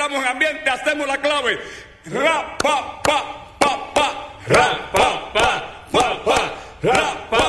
estamos en ambiente, hacemos la clave. Ra, pa, pa, pa, pa. Ra, pa, pa, pa, pa. Ra, pa,